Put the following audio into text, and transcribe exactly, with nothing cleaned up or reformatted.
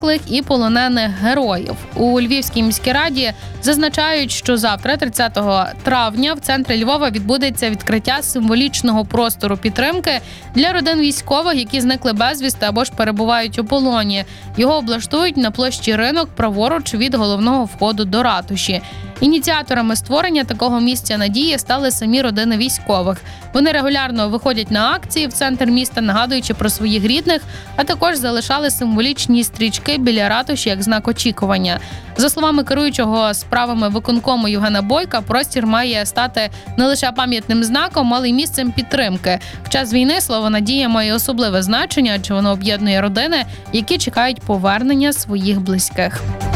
і полонених героїв. У Львівській міській раді зазначають, що завтра, тридцятого травня, в центрі Львова відбудеться відкриття символічного простору підтримки для родин військових, які зникли безвісти або ж перебувають у полоні. Його облаштують на площі Ринок праворуч від головного входу до ратуші. Ініціаторами створення такого місця надії стали самі родини військових. Вони регулярно виходять на акції в центр міста, нагадуючи про своїх рідних, а також залишали символічні стрічки біля ратуші як знак очікування. За словами керуючого справами виконкому Євгена Бойка, простір має стати не лише пам'ятним знаком, але й місцем підтримки. В час війни слово «надія» має особливе значення, адже воно об'єднує родини, які чекають повернення своїх близьких.